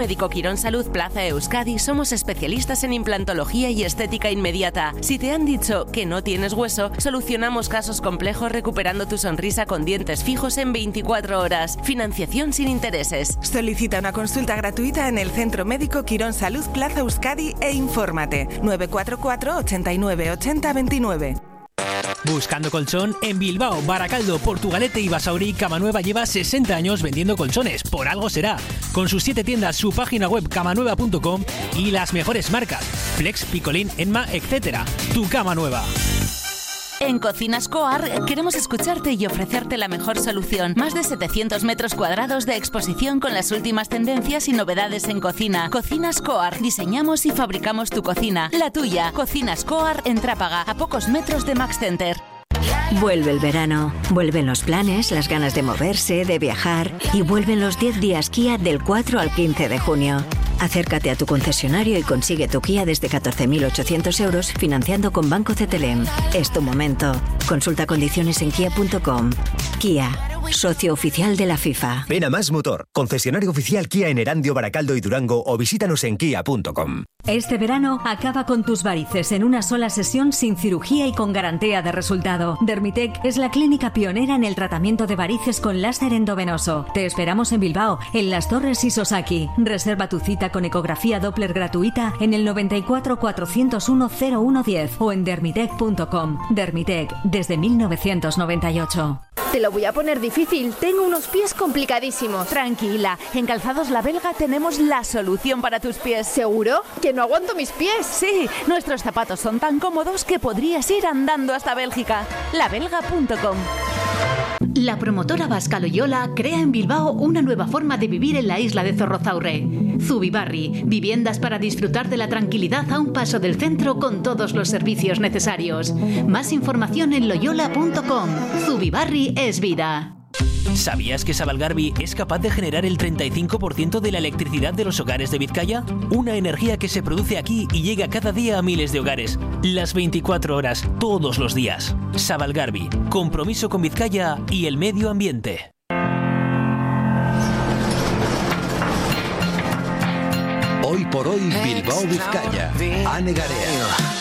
Médico Quirón Salud Plaza Euskadi somos especialistas en implantología y estética inmediata. Si te han dicho que no tienes hueso, solucionamos casos complejos recuperando tu sonrisa con dientes fijos en 24 horas. Financiación sin intereses. Solicita una consulta gratuita en el Centro Médico Quirón Salud Plaza Euskadi e infórmate. 944 89 80 29. Buscando colchón en Bilbao, Baracaldo, Portugalete y Basauri, Camanueva lleva 60 años vendiendo colchones, por algo será. Con sus 7 tiendas, su página web camanueva.com y las mejores marcas, Flex, Picolín, Enma, etc. Tu cama nueva. En Cocinas Coar queremos escucharte y ofrecerte la mejor solución. Más de 700 metros cuadrados de exposición con las últimas tendencias y novedades en cocina. Cocinas Coar. Diseñamos y fabricamos tu cocina. La tuya. Cocinas Coar en Trápaga, a pocos metros de Max Center. Vuelve el verano, vuelven los planes, las ganas de moverse, de viajar y vuelven los 10 días Kia del 4 al 15 de junio. Acércate a tu concesionario y consigue tu Kia desde 14.800 euros financiando con Banco CTLM. Es tu momento. Consulta condiciones en kia.com. Kia, socio oficial de la FIFA. Ven a Más Motor, concesionario oficial Kia en Erandio, Baracaldo y Durango o visítanos en kia.com. Este verano acaba con tus varices en una sola sesión sin cirugía y con garantía de resultado. Dermitec es la clínica pionera en el tratamiento de varices con láser endovenoso. Te esperamos en Bilbao, en Las Torres y Sosaki. Reserva tu cita con ecografía Doppler gratuita en el 94 401 0110 o en dermitec.com. Dermitec, desde 1998. Te lo voy a poner difícil, tengo unos pies complicadísimos. Tranquila, en Calzados La Belga tenemos la solución para tus pies. ¿Seguro? ¿Que no aguanto mis pies? Sí, nuestros zapatos son tan cómodos que podrías ir andando hasta Bélgica. Labelga.com. La promotora vasca Loyola crea en Bilbao una nueva forma de vivir en la isla de Zorrozaurre. Zubibarri, viviendas para disfrutar de la tranquilidad a un paso del centro con todos los servicios necesarios. Más información en loyola.com. Zubibarri es vida. ¿Sabías que Sabalgarbi es capaz de generar el 35% de la electricidad de los hogares de Vizcaya? Una energía que se produce aquí y llega cada día a miles de hogares. Las 24 horas, todos los días. Sabalgarbi, compromiso con Vizcaya y el medio ambiente. Hoy por hoy, Bilbao, Vizcaya. Ane Garea.